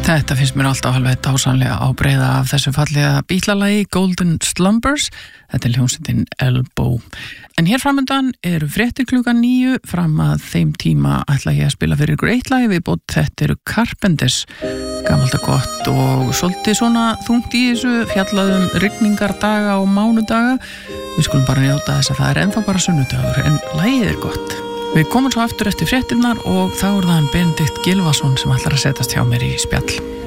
Þetta finnst mér alltaf alveg dásamlega ábreiða af þessu fallega bítlalagi Golden Slumbers. Þetta hljómsveitin Elbow. En hér framundan eru fréttir klukkan 9, fram að þeim tíma ætla ég að spila fyrir ykkur eitt lagi viðbót. Þetta eru Carpenters, gamalda gott og svolítið svona þungt í þessu, fjallaðum rigningardaga og mánudaga. Við skulum bara njóta þess að það er ennþá bara sunnudagur, en lagið er gott. Við komum svo aftur eftir fréttirnar og þá er það Benedikt Gylfason sem ætlar að setjast hjá mér í spjall.